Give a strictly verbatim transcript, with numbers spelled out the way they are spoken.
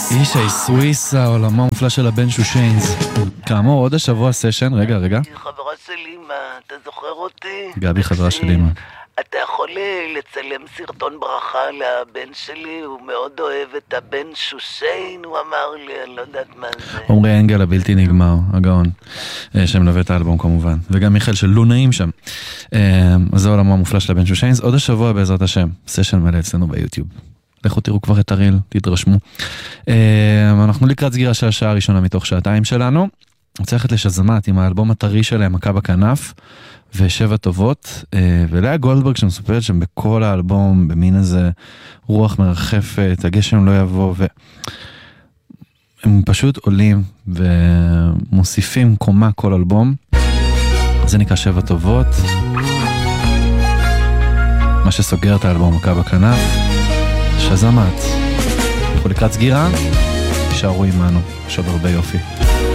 אישי סוויסה, עולמו המופלא של הבן שושיינס. כאמור, עוד השבוע סשן, רגע, רגע. חברה שלי, מה, אתה זוכר אותי? גבי, חברה שלי, מה? אתה יכול לצלם סרטון ברכה לבן שלי, הוא מאוד אוהב את הבן שושיין, הוא אמר לי, אני לא יודעת מה זה. עומרי אנגל הבלתי נגמר, הגאון, שמלווה את האלבום כמובן, וגם מיכאל של לא נעים שם. אז זה עולמו המופלא של הבן שושיינס, עוד השבוע בעזרת השם, סשן מלא אצלנו ביוטיוב. לכו תראו כבר את הריל, תתרשמו. אנחנו לקראת סגירה של השעה הראשונה מתוך שעתיים שלנו. רוצה ללכת לשזמת עם האלבום הטרי שלהם, מכה בכנף, ושבע טובות, ולאה גולדברג שמסופרת שם בכל האלבום, במין איזה רוח מרחפת, הגשם לא יבוא, והם פשוט עולים ומוסיפים קומה כל אלבום. זה נקרא שבע טובות, מה שסוגר את האלבום מכה בכנף. שזמת, אנחנו לקראת סגירה, תשארו עמנו, יש עוד הרבה יופי.